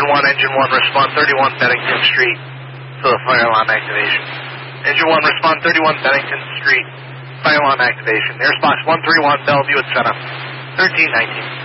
Engine 1, respond 31 Bennington Street to the fire alarm activation. Engine 1, respond 31 Bennington Street, fire alarm activation. Airsbox 131, Bellevue at center, 1319.